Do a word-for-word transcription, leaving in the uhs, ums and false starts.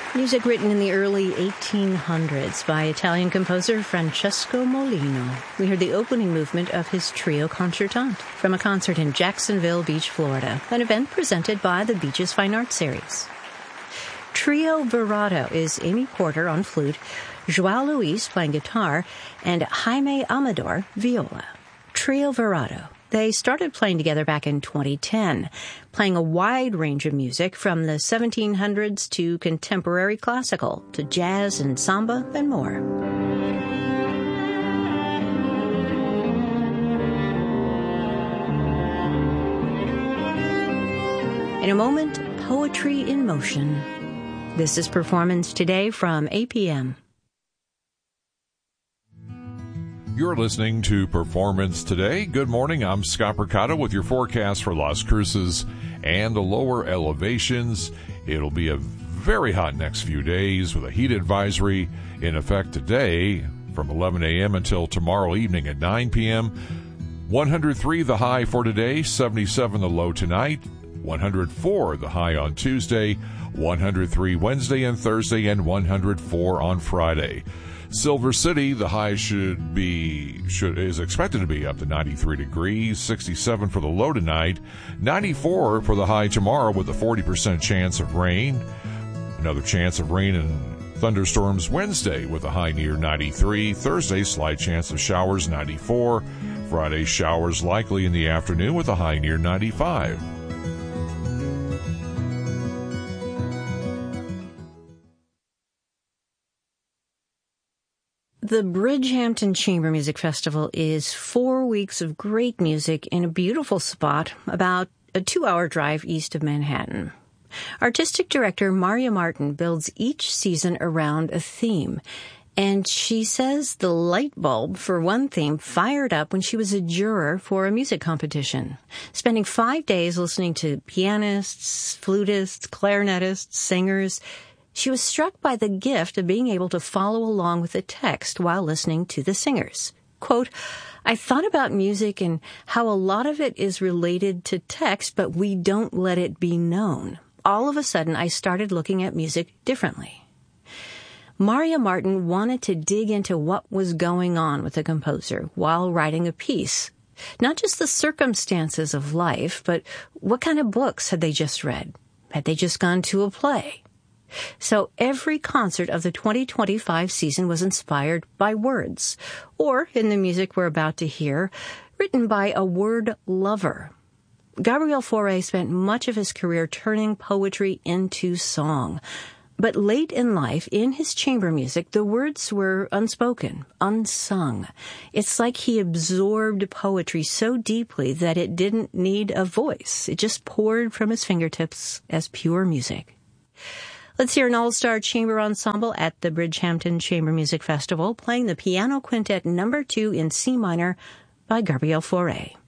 Music written in the early eighteen hundreds by Italian composer Francesco Molino. We heard the opening movement of his Trio Concertante from a concert in Jacksonville Beach, Florida, an event presented by the Beaches Fine Arts Series. Trio Virato is Amy Porter on flute, Joao Luis playing guitar, and Jaime Amador viola. Trio Virato. They started playing together back in twenty ten, playing a wide range of music from the seventeen hundreds to contemporary classical, to jazz and samba and more. In a moment, poetry in motion. This is Performance Today from A P M. You're listening to Performance Today. Good morning. I'm Scott Percato with your forecast for Las Cruces and the lower elevations. It'll be a very hot next few days with a heat advisory in effect today from eleven a.m. until tomorrow evening at nine p.m. one hundred three the high for today, seventy-seven the low tonight, one hundred four the high on Tuesday, one hundred three Wednesday and Thursday, and one hundred four on Friday. Silver City, the high should be should is expected to be up to ninety-three degrees, sixty-seven for the low tonight, ninety-four for the high tomorrow with a forty percent chance of rain. Another chance of rain and thunderstorms Wednesday with a high near ninety-three. Thursday, slight chance of showers, ninety-four. Friday, showers likely in the afternoon with a high near ninety-five. The Bridgehampton Chamber Music Festival is four weeks of great music in a beautiful spot about a two-hour drive east of Manhattan. Artistic director Maria Martin builds each season around a theme, and she says the light bulb for one theme fired up when she was a juror for a music competition, spending five days listening to pianists, flutists, clarinetists, singers. She was struck by the gift of being able to follow along with the text while listening to the singers. Quote, I thought about music and how a lot of it is related to text, but we don't let it be known. All of a sudden, I started looking at music differently. Maria Martin wanted to dig into what was going on with the composer while writing a piece. Not just the circumstances of life, but what kind of books had they just read? Had they just gone to a play? So every concert of the twenty twenty-five season was inspired by words, or in the music we're about to hear, written by a word lover. Gabriel Fauré spent much of his career turning poetry into song. But late in life, in his chamber music, the words were unspoken, unsung. It's like he absorbed poetry so deeply that it didn't need a voice. It just poured from his fingertips as pure music. Let's hear an all-star chamber ensemble at the Bridgehampton Chamber Music Festival playing the Piano Quintet number two in C minor by Gabriel Fauré.